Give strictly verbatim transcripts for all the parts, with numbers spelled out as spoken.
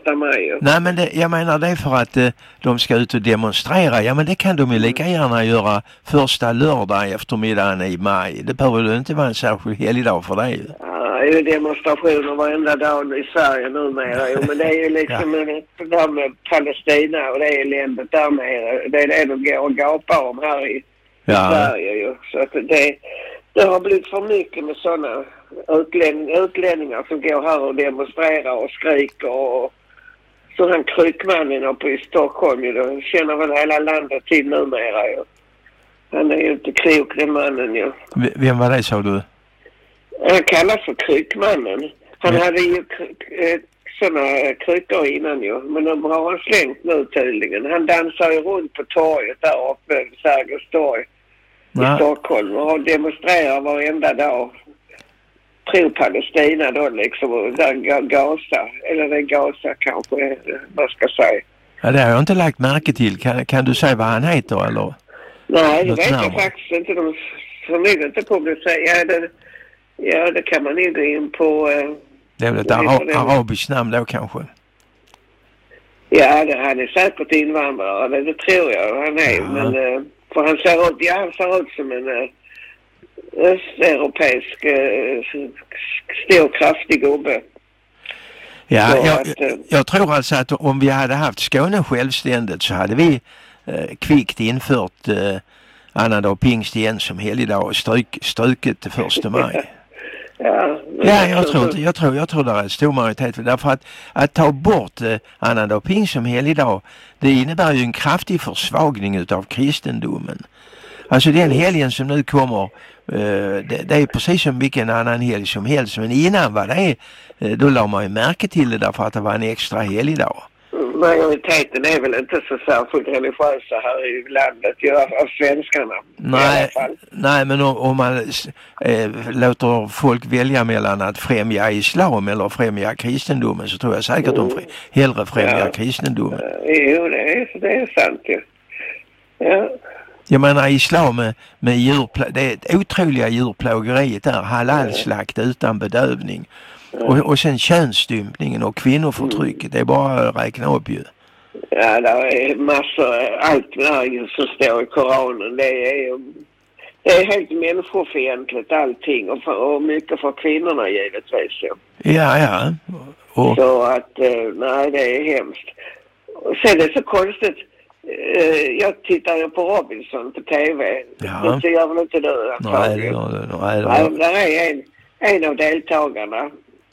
första maj. Ja. Nej, men det, jag menar det är för att eh, de ska ut och demonstrera. Ja, men det kan de ju lika gärna göra första lördag eftermiddagen i maj. Det behöver ju inte vara en särskild helgdag för det. Ja, det är ju demonstrationer varenda dag i Sverige numera. Jo, men det är ju liksom ja. det där med Palestina och det är eländet där nere. Det är det de går och gapar om här i, ja. i Sverige. Ju. Så att det, det har blivit för mycket med sådana utlänning, utlänningar som går här och demonstrerar och skriker. Och, så han kryckmannen uppe i Stockholm, ju, då känner väl hela landet till numera. Ju. Han är ju inte klok, den mannen. Ju. V- vem var det, sa du? Han kallas för kryckmannen. Han ja. hade ju k- sådana kryckor innan ju. Men de har han slängt nu tydligen. Han dansar ju runt på torget där uppe vid Sergels torg ja. i Stockholm. Och demonstrerar varenda dag. Pro-Palestina då liksom. Och där Gaza. Eller det är Gaza kanske man ska säga. Ja, det har jag inte lagt märke till. Kan, kan du säga vad han heter eller? Nej, det vet jag faktiskt inte. De förmodligen inte publicerar. Ja, det, ja, det kan man ju gå in på. Eh, det är väl ett ara- arabiskt namn då kanske? Ja, det, han är säkert invandrare. Det, det tror jag han är. Ja. Men, eh, för han ser ut, ja, han ser ut som en eh, östeuropeisk eh, stor kraftig gubbe. Ja, jag, att, jag tror alltså att om vi hade haft Skåne självständigt så hade vi eh, kvickt infört eh, annandag pingst igen som helgdag och stryk, strukit det första maj. ja, ja, jag tror inte, jag tror, jag tror det är en stor majoritet för därför att, att ta bort eh, annandag pingst som helgdag, det innebär ju en kraftig försvagning utav kristendomen. Alltså den helgen som nu kommer, eh, det, det är precis som vilken annan helg som helst. Men innan var det, eh, då la man ju märke till det därför att det var en extra helgdag. Majoriteten är väl inte så särskilt religiösa här i landet, ju, av, av svenskarna. Nej, nej men om, om man eh, låter folk välja mellan att främja islam eller främja kristendomen så tror jag säkert att de fr- hellre främjar ja. kristendomen. Jo, det är, det är sant ju. Ja. Jag menar islam med, med djurplå- det är ett otroliga djurplågeriet där, halalslakt utan bedövning. Och, och sen könsstympningen och kvinnoförtrycket, det är bara att räkna upp ju. Ja, det är massor, allt där som står i Koranen, det är, det är helt människofientligt allting och, för, och mycket för kvinnorna givetvis. Ja, ja. ja. Och... Så att, nej det är hemskt. Och sen är det så konstigt, jag tittar ju på Robinson på tv. Ja. Det gör väl inte du? Nej, det gör det. Nej, det nej, där är en, en av deltagarna.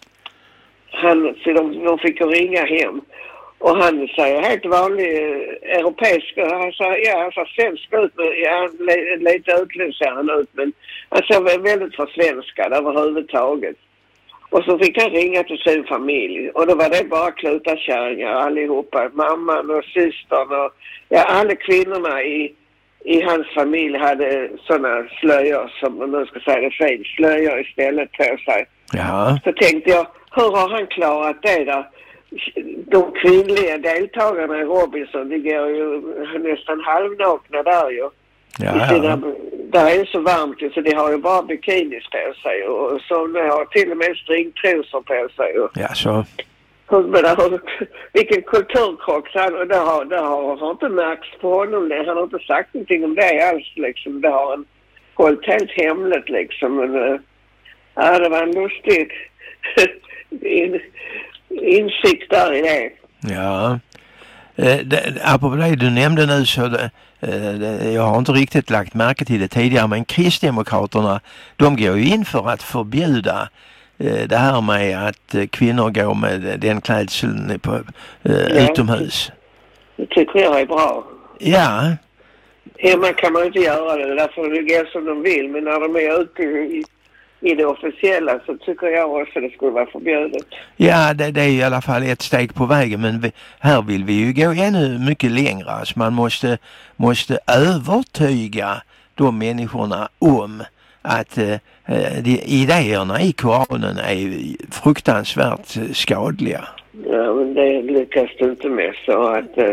Han, så de, de fick ringa hem. Och han säger helt vanlig eh, europeisk. Han sa, ja, han sa svensk ut. Ja, lite utländsk ser han ut. Men han ser väldigt försvenskad överhuvudtaget. Och så fick han ringa till sin familj. Och då var det bara klutarkärringar allihopa. Mamman och systern och ja, alla kvinnorna i, i hans familj hade sådana slöjor som man nu ska säga det fel. Slöjor istället på sig. Ja. Så tänkte jag, hur har han klarat det där? De kvinnliga deltagarna i Robinson, det går ju nästan halvnakna där ju. Ja, sina, ja. Där är det så varmt så de har ju bara bikinis på sig och så de har till och med stringtrosor på sig. Och, ja, så. Men där, vilken kulturkrock och det har, det har, har inte märkts på honom. Han har inte sagt någonting om det alls liksom. Det har han hållit helt hemligt liksom. Men, ja, det var en lustig in, insikt där i det. Ja. Eh, det, apropå det du nämnde nu så det, eh, jag har inte riktigt lagt märke till det tidigare men Kristdemokraterna de går ju in för att förbjuda eh, det här med att eh, kvinnor går med den klädseln på, eh, ja. utomhus. Det tycker jag är bra. Ja. Hemma kan man inte göra det därför det går som de vill men när de är ute i I det officiella så tycker jag också det skulle vara förbjudet. Ja, det, det är i alla fall ett steg på vägen. Men vi, här vill vi ju gå ännu mycket längre. Alltså man måste, måste övertyga de människorna om att eh, de idéerna i Koranen är fruktansvärt skadliga. Ja, men det lyckas du inte med så att eh,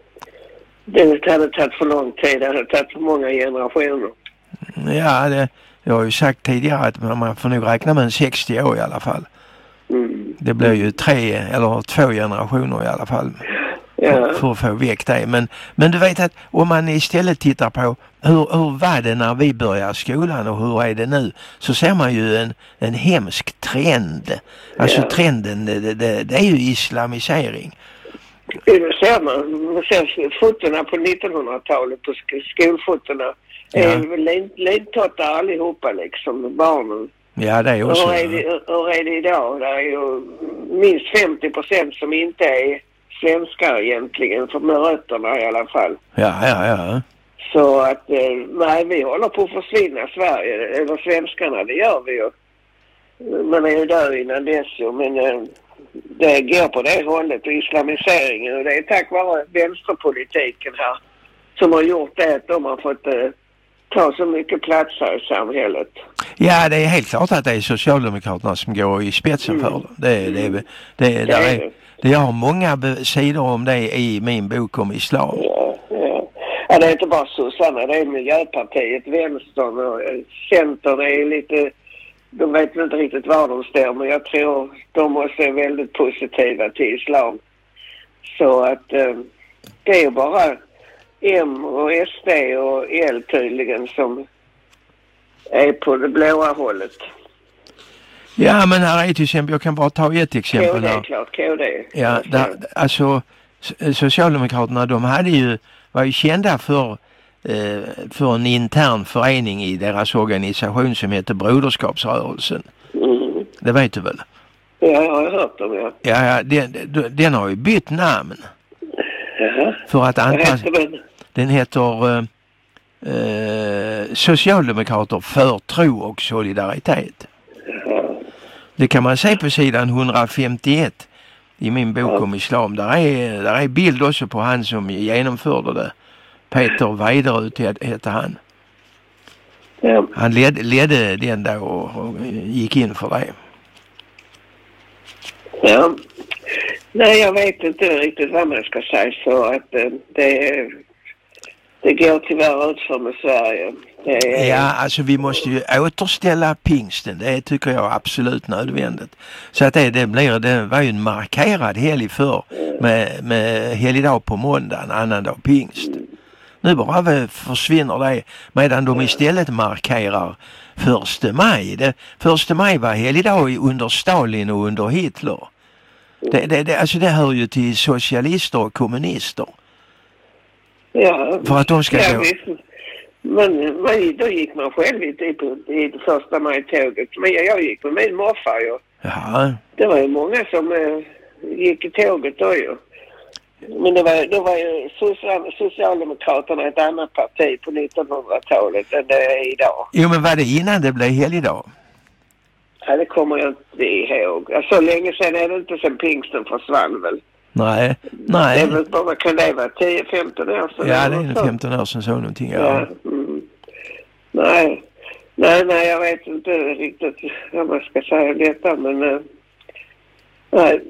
det hade tagit för lång tid. Det hade tagit för många generationer. Ja, det... Jag har ju sagt tidigare att man får nog räkna med en sextio år i alla fall. Mm. Det blir ju tre eller två generationer i alla fall. Ja. För att få väck det. Men, men du vet att om man istället tittar på hur, hur var det när vi började skolan och hur är det nu, så ser man ju en, en hemsk trend. Alltså Ja. trenden, det, det, det är ju islamisering. Det ser man. Man ser fotona på nittonhundratalet på sk- skolfotona. Ja. Är lin- lintottar allihopa liksom, barnen. Ja, det är också. Hur är det, hur är det idag? Det är ju minst femtio procent som inte är svenskar egentligen, för med rötterna i alla fall. Ja, ja, ja. Så att, eh, nej, vi håller på att försvinna Sverige, eller svenskarna, det gör vi ju. Man är ju där innan dess ju, men eh, det går på det hållet, och islamiseringen, och det är tack vare vänsterpolitiken här som har gjort det att de har fått eh, ta så mycket plats här i samhället. Ja, det är helt klart att det är Socialdemokraterna som går i spetsen Mm. för det. Det, det, det, det, Det är är, det. det jag har många be- sidor om det i min bok om islam. Ja, ja. Ja, det är inte bara sossarna, det är Miljöpartiet, vänstern och eh, Centern är lite, de vet inte riktigt var de står, men jag tror de också är väldigt positiva till islam. Så att eh, det är ju bara M och S D och L tydligen som är på det blåa hållet. Ja, men här är till exempel, jag kan bara ta ett exempel K D är här. klart, K D. Ja, där, alltså S- Socialdemokraterna, de hade ju, var ju kända för, eh, för en intern förening i deras organisation som heter Broderskapsrörelsen. Mm. Det vet du väl? Ja, jag har hört dem, ja. Ja, ja den, den, den har ju bytt namn Jaha. för att Vad anpassa. heter den? Den heter eh, eh, Socialdemokrater för tro och solidaritet. Ja. Det kan man se på sidan hundrafemtioett i min bok Ja. om islam. Där är, där är bild också på han som genomförde det. Peter Weiderud heter han. Ja. Han led, ledde den där och, och gick in för det. Ja. Nej, jag vet inte riktigt vad man ska säga, så att eh, det, det går tyvärr ut för med Sverige. Det är, Ja, alltså vi måste ju återställa pingsten. Det tycker jag är absolut nödvändigt. Så att det, det blir, det var ju en markerad helg för med, med helgdag på måndagen, annandag pingst. Nu bara försvinner det, medan de istället markerar första maj. Det, första maj var helgdag under Stalin och under Hitler. Det, det, det, alltså det hör ju till socialister och kommunister. ja, För att de ska ja, gå. visst. Men, men då gick man själv i, i, i det första maj-tåget. Men jag, jag gick med min morfar ju. Ja, Det var ju många som eh, gick i tåget då ju. Men det var, då var ju social, Socialdemokraterna ett annat parti på nittonhundratalet än det är idag. jo men var det innan det blev helgdag? Ja, det kommer jag inte ihåg. Ja, så länge sedan är det inte sen pingsten försvann väl. Nej, Det nej. är väl bara, kan det vara tio femton år sedan? Ja, det eller är så? femton år sedan så någonting. Ja. Ja. Mm. Nej. Nej, nej, jag vet inte riktigt vad man ska säga om detta, men uh, nej.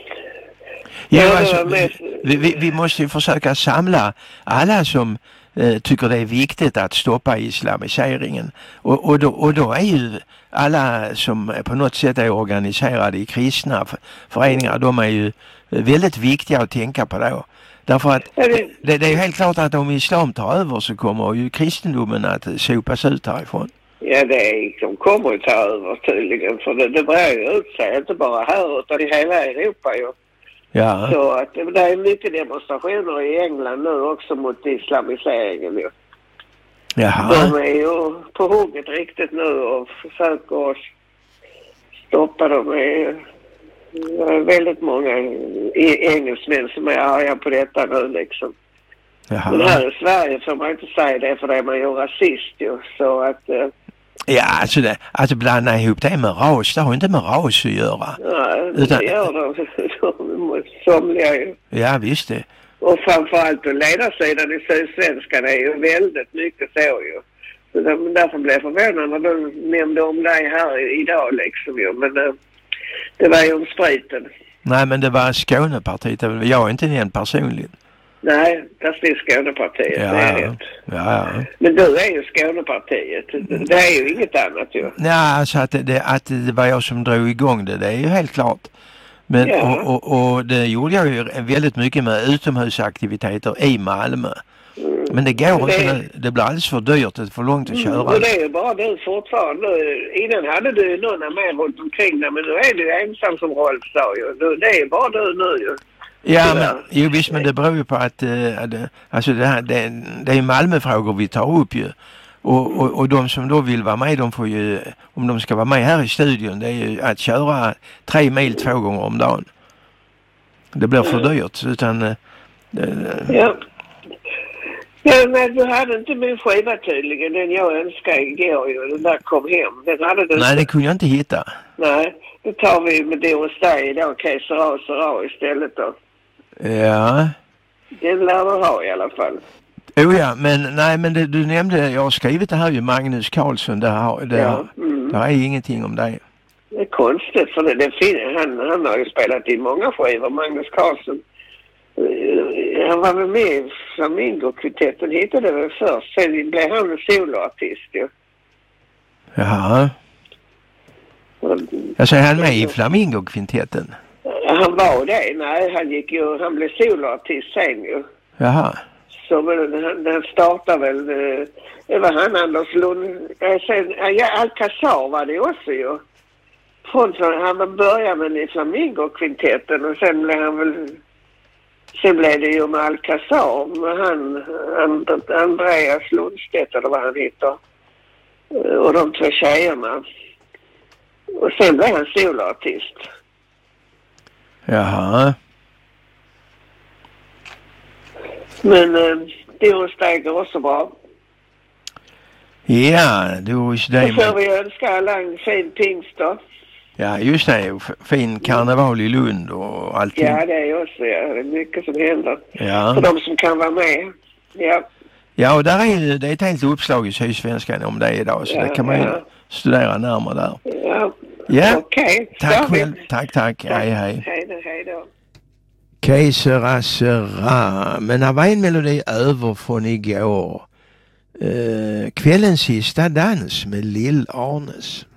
Ja, Ja, det alltså, var mest- vi, vi, vi måste ju försöka samla alla som eh, tycker det är viktigt att stoppa islamiseringen. Och, och, då, och då är ju alla som på något sätt är organiserade i kristna f- föreningar, de är ju väldigt viktiga att tänka på då. Därför att Ja, det- det, det är ju helt klart att om islam tar över så kommer ju kristendomen att sopas ut härifrån. Ja, det är, de kommer ju ta över tydligen, för det, det börjar ju ut sig, inte bara här utan i hela Europa ju. Ja, Så att det, det är mycket demonstrationer i England nu också mot islamiseringen ju. jaha. De är ju på hugget riktigt nu och försöker stoppa dem. Det är väldigt många i- engelsmän som är arga på detta nu liksom. Men Jaha. här i Sverige får man inte säga det, för det är man ju rasist ju. Så att, eh, Ja, alltså, det, alltså blanda ihop det med ras, det har inte med ras att göra. ja, Utan- det gör de, de somliga ju. Ja, visst det. Och framförallt på ledarsidan i Sydsvenskan är ju väldigt mycket så ju. Så där, därför blev jag förvånad när du nämnde om dig här i- idag liksom ju. Men eh, det var ju om spriten. Nej, men det var Skånepartiet. Jag är inte den personligen. Nej, där står Skånepartiet, Ja, det är ja. rätt. Ja, ja. Men du är ju Skånepartiet. Det är ju inget annat ju. Ja, alltså att det, att det var jag som drog igång det, det är ju helt klart. Men, Ja. och, och, och det gjorde jag ju väldigt mycket med utomhusaktiviteter i Malmö. Mm. Men det går Det- inte, nu. Det blir alldeles för dyrt, det är för långt att köra. Och det är ju bara du fortfarande. Innan hade du ju någon med runt omkring dig, men nu är du ensam som Rolf sa ju. Nu- Det är bara du nu ju. Ja, Tyvärr. men jo, visst, men det beror ju på att, eh, att det- alltså det, här, det, det är Malmöfrågor vi tar upp ju. Och, och, och de som då vill vara med, de får ju, om de ska vara med här i studion, det är ju att köra tre mil två gånger om dagen. Det blir för dyrt, utan... eh, det- Ja. Ja, men du hade inte min skiva tydligen, den jag önskade igår ju. Den där kom hem. Den hade du nej, inte. det kunde jag inte hitta. Nej, då tar vi med Doris Day idag, Kesara Sara istället då. Ja. Den lär du ha i alla fall. Oh ja, men nej, men det, du nämnde, jag har skrivit det här ju, Magnus Carlsson, det, har, det, Ja. Mm. det är ingenting om det. Det är konstigt för det, det fin- han, han har ju spelat i många skivor, Magnus Carlsson. Eh, Han var väl med i Flamingo-kvintetten, hittade det väl först. Sen blev han en soloartist ju. Jaha. Jag säger han med i Flamingo-kvintetten. Han var det, nej han gick ju, han blev soloartist sen ju. Jaha. Så men, han, han startade väl, eh, det var han Anders Lund, eh, sen, ja, Alcazar var det också ju. Från så, han började väl i Flamingo-kvintetten och sen blev han väl, sen blev det ju med Alcazar med han, And, Andreas Lundstedt eller vad han heter. Eh, Och de två tjejerna. Och sen blev han soloartist. Jaha. Men eh, Doris Day går också bra. Ja, Doris Day. Då får vi önska alla en fin pingst då. Ja, just det. F- Fin karneval i Lund och allting. Ja, det är också, ja, det är mycket som händer. Ja. För de som kan vara med. Ja, Ja, och där är ju, det är ett helt uppslag i Sydsvenskan om det idag, så Ja, det kan man ju ja. studera närmare där. ja. Ja, Okej. tack Ska vi? själv. Tack, tack. Hej, hej. Hej då, hej då. Kesara Sera, men det var en melodi över från igår. Eh, kvällens sista dans med Lill Arnes.